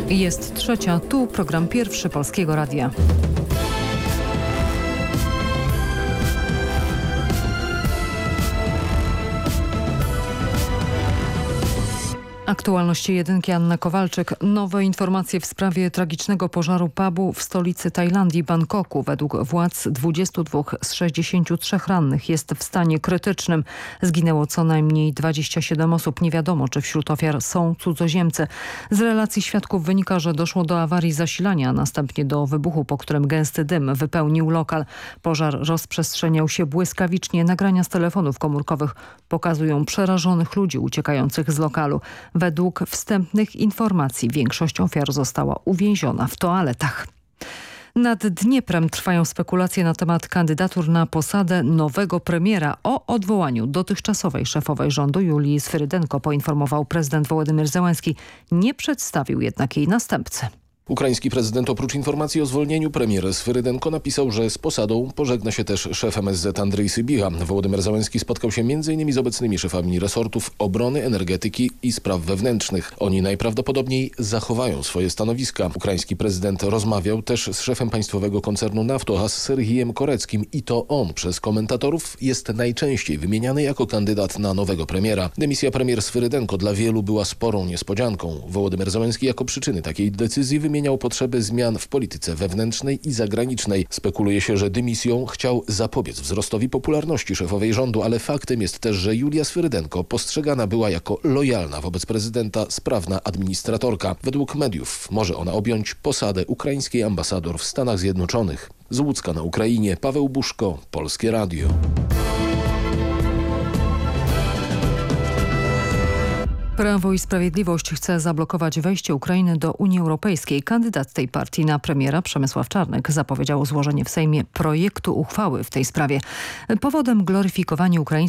Jest 3:00, tu program pierwszy Polskiego Radia. Aktualności jedynki, Anna Kowalczyk. Nowe informacje w sprawie tragicznego pożaru pubu w stolicy Tajlandii, Bangkoku. Według władz 22 z 63 rannych jest w stanie krytycznym. Zginęło co najmniej 27 osób. Nie wiadomo, czy wśród ofiar są cudzoziemcy. Z relacji świadków wynika, że doszło do awarii zasilania, a następnie do wybuchu, po którym gęsty dym wypełnił lokal. Pożar rozprzestrzeniał się błyskawicznie. Nagrania z telefonów komórkowych pokazują przerażonych ludzi uciekających z lokalu. Według wstępnych informacji większość ofiar została uwięziona w toaletach. Nad Dnieprem trwają spekulacje na temat kandydatur na posadę nowego premiera. O odwołaniu dotychczasowej szefowej rządu Julii Swyrydenko poinformował prezydent Wołodymyr Zełenski. Nie przedstawił jednak jej następcy. Ukraiński prezydent oprócz informacji o zwolnieniu premier Swyrydenko napisał, że z posadą pożegna się też szef MSZ Andrzej Sybiha. Wołodymyr Zełenski spotkał się m.in. z obecnymi szefami resortów obrony, energetyki i spraw wewnętrznych. Oni najprawdopodobniej zachowają swoje stanowiska. Ukraiński prezydent rozmawiał też z szefem państwowego koncernu Naftogaz Serhijem Koreckim i to on przez komentatorów jest najczęściej wymieniany jako kandydat na nowego premiera. Dymisja premier Swyrydenko dla wielu była sporą niespodzianką. Wołodymyr Zełenski jako przyczyny takiej decyzji wymieniał potrzeby zmian w polityce wewnętrznej i zagranicznej. Spekuluje się, że dymisją chciał zapobiec wzrostowi popularności szefowej rządu, ale faktem jest też, że Julia Swyrydenko postrzegana była jako lojalna wobec prezydenta, sprawna administratorka. Według mediów może ona objąć posadę ukraińskiej ambasador w Stanach Zjednoczonych. Z Łódzka na Ukrainie Paweł Buszko, Polskie Radio. Prawo i Sprawiedliwość chce zablokować wejście Ukrainy do Unii Europejskiej. Kandydat tej partii na premiera Przemysław Czarnek zapowiedział złożenie w Sejmie projektu uchwały w tej sprawie. Powodem gloryfikowanie ukraińskiej